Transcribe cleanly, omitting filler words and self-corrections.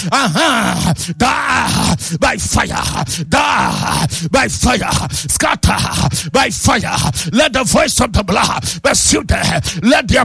Die by fire. Die by fire. Scatter by fire. Let the voice of the blood pursue them. Let their